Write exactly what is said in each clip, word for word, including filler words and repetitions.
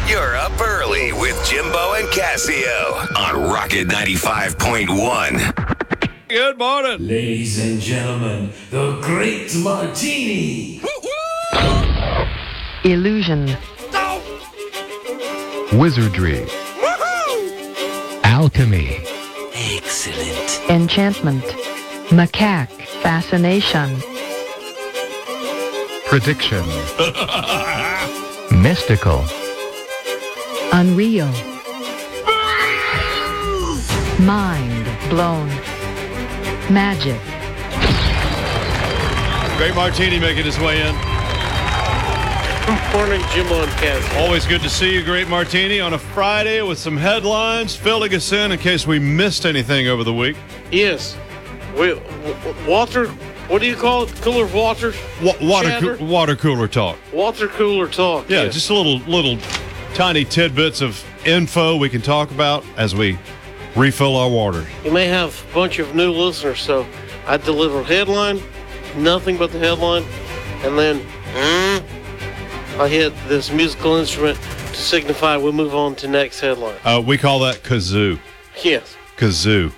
You're up early with Jimbo and Casio on Rocket ninety-five point one. Good morning. Ladies and gentlemen, the Great Martini. Illusion. Wizardry. Alchemy. Excellent. Enchantment. Macaque. Fascination. Prediction. Mystical. Unreal. Mind blown. Magic. Great Martini making his way in. Good morning, Jimbo and Cassie. Always good to see you, Great Martini, on a Friday with some headlines filling us in in case we missed anything over the week. Yes. We, w- Walter, what do you call it? Cooler water? Wa- water, Chatter? coo- water cooler talk. Water cooler talk. Yeah, yes. just a little, little tiny tidbits of info we can talk about as we refill our water. You may have a bunch of new listeners, so I deliver headline, nothing but the headline, and then mm, I hit this musical instrument to signify we move on to next headline. Uh, we call that kazoo. Yes. Kazoo.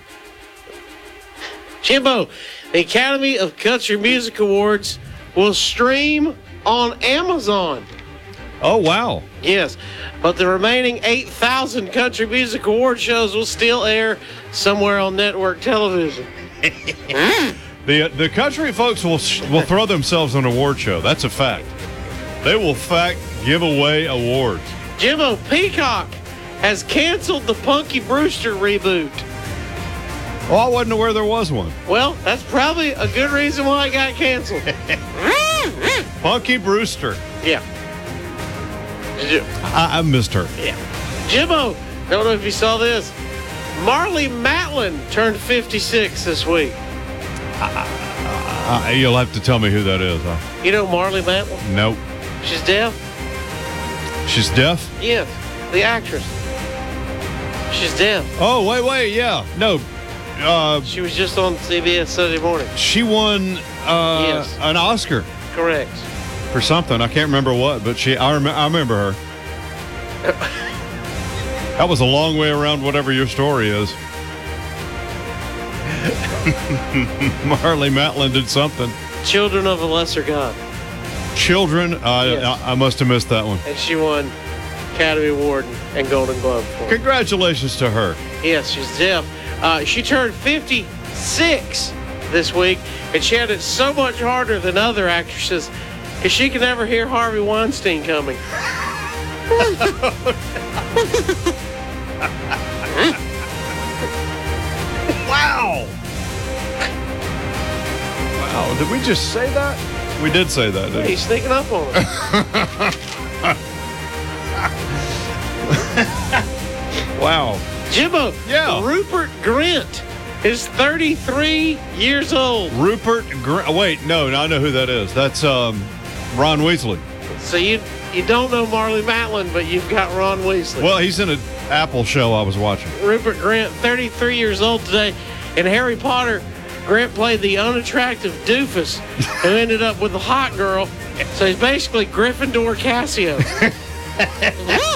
Jimbo, the Academy of Country Music Awards will stream on Amazon. Oh, wow. Yes, but the remaining eight thousand country music award shows will still air somewhere on network television. The the country folks will will throw themselves an award show. That's a fact. They will, fact, give away awards. Jimbo, Peacock has canceled the Punky Brewster reboot. Oh, I wasn't aware there was one. Well, that's probably a good reason why it got canceled. Punky Brewster. Yeah. Did you? I, I missed her. Yeah. Jimbo, don't know if you saw this. Marley Matlin turned fifty-six this week. Uh, you'll have to tell me who that is. Huh? You know Marley Matlin? Nope. She's deaf? She's deaf? Yes, the actress. She's deaf. Oh, wait, wait, yeah. No. Uh, She was just on C B S Sunday morning. she won uh, Yes. an Oscar Correct. for something. I can't remember what, but she. I, rem- I remember her. That was a long way around whatever your story is. Marley Matlin did something. Children of a Lesser God. Children, uh, Yes. I, I must have missed that one. And she won Academy Award and Golden Globe for it. Congratulations to her. Yes, she's deaf. Uh, she turned fifty-six this week, and she had it so much harder than other actresses because she could never hear Harvey Weinstein coming. Wow. Wow. Did we just say that? We did say that, didn't Hey, we? he's sneaking up on us. Wow. Jimbo, Yeah. Rupert Grint is thirty-three years old. Rupert Gr- wait, no, no, I know who that is. That's um, Ron Weasley. So you you don't know Marley Matlin, but you've got Ron Weasley. Well, he's in an Apple show I was watching. Rupert Grint, thirty-three years old today. In Harry Potter, Grint played the unattractive doofus who ended up with the hot girl. So he's basically Gryffindor Casio.